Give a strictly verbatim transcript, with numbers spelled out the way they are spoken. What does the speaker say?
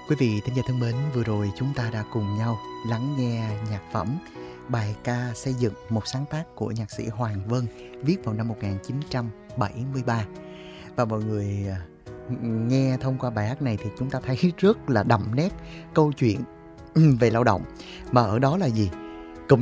Quý vị thính giả thân mến, vừa rồi chúng ta đã cùng nhau lắng nghe nhạc phẩm bài ca Xây dựng, một sáng tác của nhạc sĩ Hoàng Vân, viết vào năm một nghìn chín trăm bảy mươi ba. Và mọi người à, nghe thông qua bài hát này thì chúng ta thấy rất là đậm nét câu chuyện về lao động. Mà ở đó là gì?